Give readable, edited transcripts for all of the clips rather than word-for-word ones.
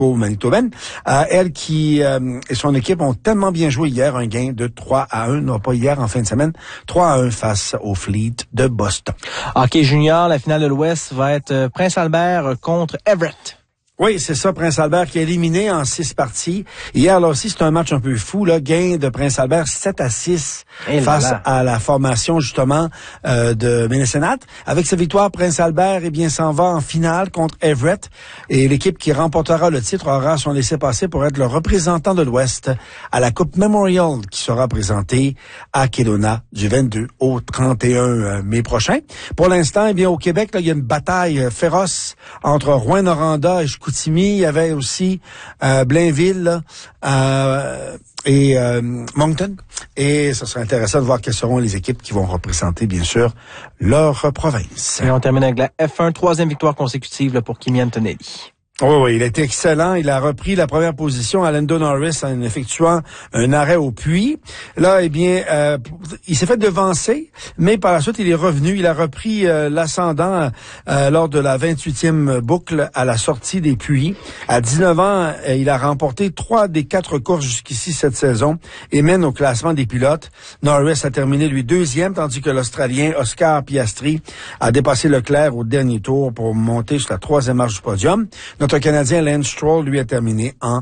Manitobaine. Elle qui et son équipe ont tellement bien joué hier, un gain de 3-1, non pas hier en fin de semaine, 3-1 face au Fleet de Boston. Hockey junior, la finale de l'Ouest va être Prince Albert contre Everett. Oui, c'est ça, Prince Albert qui est éliminé en 6 parties. Hier, là aussi, c'est un match un peu fou, là. Gain de Prince Albert 7-6 face à la formation, justement, de Ménécénat. Avec sa victoire, Prince Albert, eh bien, s'en va en finale contre Everett. Et l'équipe qui remportera le titre aura son laissez-passer pour être le représentant de l'Ouest à la Coupe Memorial qui sera présentée à Kelowna du 22 au 31 mai prochain. Pour l'instant, eh bien, au Québec, là, il y a une bataille féroce entre Rouyn-Noranda et Chicoutimi. Il y avait aussi Blainville et Moncton. Et ce sera intéressant de voir quelles seront les équipes qui vont représenter, bien sûr, leur province. Et on termine avec la F1, 3e victoire consécutive là, pour Kimi Antonelli. Oui, il a été excellent. Il a repris la première position à Lando Norris en effectuant un arrêt au puits. Là, eh bien, il s'est fait devancer, mais par la suite, il est revenu. Il a repris l'ascendant lors de la 28e boucle à la sortie des puits. À 19 ans, il a remporté 3 des 4 courses jusqu'ici cette saison et mène au classement des pilotes. Norris a terminé, lui, 2e, tandis que l'Australien Oscar Piastri a dépassé Leclerc au dernier tour pour monter sur la 3e marche du podium. Notre Canadien Lance Stroll, lui, a terminé en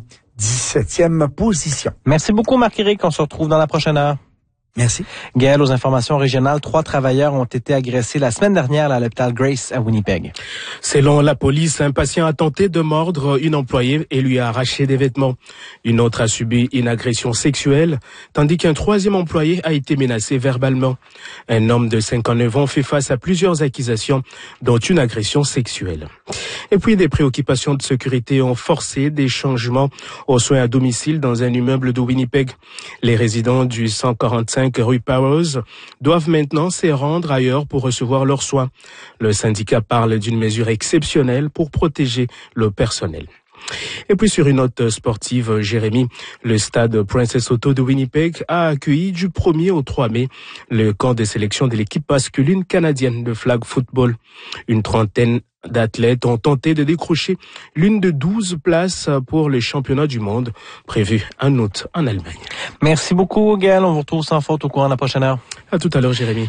17e position. Merci beaucoup, Marc-Éric. On se retrouve dans la prochaine heure. Merci. Gaël, aux informations régionales, 3 travailleurs ont été agressés la semaine dernière à l'hôpital Grace à Winnipeg. Selon la police, un patient a tenté de mordre une employée et lui a arraché des vêtements. Une autre a subi une agression sexuelle, tandis qu'un 3e employé a été menacé verbalement. Un homme de 59 ans fait face à plusieurs accusations, dont une agression sexuelle. Et puis des préoccupations de sécurité ont forcé des changements aux soins à domicile dans un immeuble de Winnipeg. Les résidents du 145 rue Powers doivent maintenant se rendre ailleurs pour recevoir leurs soins. Le syndicat parle d'une mesure exceptionnelle pour protéger le personnel. Et puis sur une note sportive, Jérémy, le stade Princess Auto de Winnipeg a accueilli du 1er au 3 mai le camp de sélection de l'équipe masculine canadienne de flag football. Une trentaine d'athlètes ont tenté de décrocher l'une de 12 places pour les championnats du monde prévus en août en Allemagne. Merci beaucoup, Gaël. On vous retrouve sans faute au courant de la prochaine heure. À tout à l'heure, Jérémy.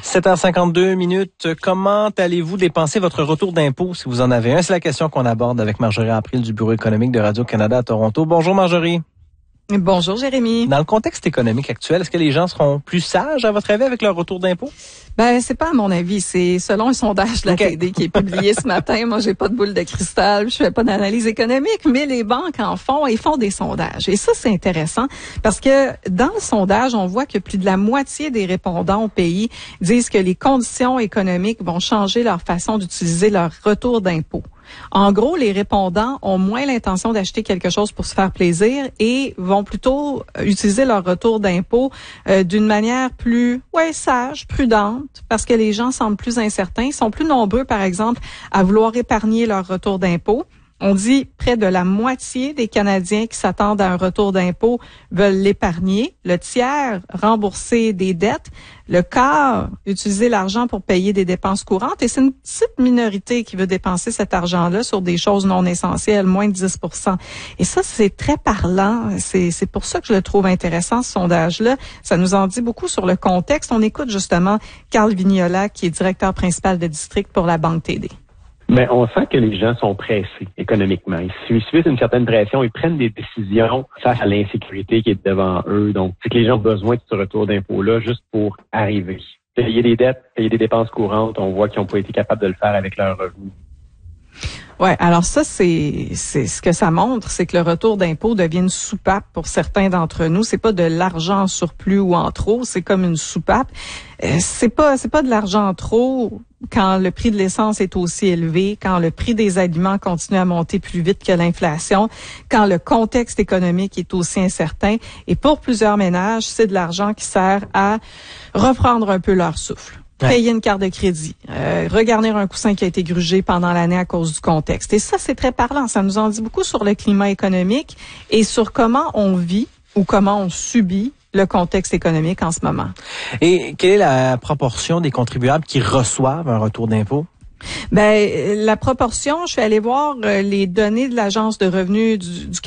7h52. Comment allez-vous dépenser votre retour d'impôt si vous en avez un? C'est la question qu'on aborde avec Marjorie April du Bureau économique de Radio-Canada à Toronto. Bonjour, Marjorie. Bonjour, Jérémy. Dans le contexte économique actuel, est-ce que les gens seront plus sages, à votre avis, avec leur retour d'impôt? Ben, c'est pas à mon avis. C'est selon un sondage de la TD qui est publié ce matin. Moi, j'ai pas de boule de cristal. Je fais pas d'analyse économique, mais les banques en font et font des sondages. Et ça, c'est intéressant parce que dans le sondage, on voit que plus de la moitié des répondants au pays disent que les conditions économiques vont changer leur façon d'utiliser leur retour d'impôt. En gros, les répondants ont moins l'intention d'acheter quelque chose pour se faire plaisir et vont plutôt utiliser leur retour d'impôt d'une manière plus sage, prudente, parce que les gens semblent plus incertains. Ils sont plus nombreux, par exemple, à vouloir épargner leur retour d'impôt. On dit près de la moitié des Canadiens qui s'attendent à un retour d'impôt veulent l'épargner. Le tiers, rembourser des dettes. Le quart, utiliser l'argent pour payer des dépenses courantes. Et c'est une petite minorité qui veut dépenser cet argent-là sur des choses non essentielles, moins de 10%. Et ça, c'est très parlant. C'est pour ça que je le trouve intéressant, ce sondage-là. Ça nous en dit beaucoup sur le contexte. On écoute justement Carl Vignola, qui est directeur principal de district pour la Banque TD. Mais on sent que les gens sont pressés économiquement. Ils subissent une certaine pression, ils prennent des décisions face à l'insécurité qui est devant eux. Donc, c'est que les gens ont besoin de ce retour d'impôt-là juste pour arriver. Payer des dettes, payer des dépenses courantes, on voit qu'ils n'ont pas été capables de le faire avec leurs revenus. Ouais, alors ça, c'est ce que ça montre, c'est que le retour d'impôt devient une soupape pour certains d'entre nous. C'est pas de l'argent en surplus ou en trop, c'est comme une soupape. C'est pas de l'argent en trop quand le prix de l'essence est aussi élevé, quand le prix des aliments continue à monter plus vite que l'inflation, quand le contexte économique est aussi incertain. Et pour plusieurs ménages, c'est de l'argent qui sert à reprendre un peu leur souffle. Payer une carte de crédit, regarnir un coussin qui a été grugé pendant l'année à cause du contexte. Et ça, c'est très parlant. Ça nous en dit beaucoup sur le climat économique et sur comment on vit ou comment on subit le contexte économique en ce moment. Et quelle est la proportion des contribuables qui reçoivent un retour d'impôt? Ben, la proportion, je suis allée voir les données de l'Agence de revenus du